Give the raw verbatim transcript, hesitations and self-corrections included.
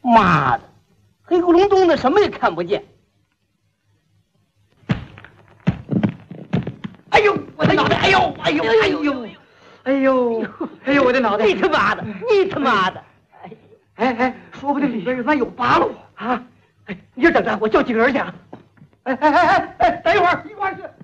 妈的，黑咕隆咚的，什么也看不见。哎呦，我的脑袋！哎呦，哎呦，哎呦， 哎呦，哎呦，我的脑袋！ 你他妈的，你他妈的！ 哎哎，说不定里边有咱有八路啊！哎，你这等着，我叫几个人去啊！哎哎哎哎哎，等一会儿，一块儿去。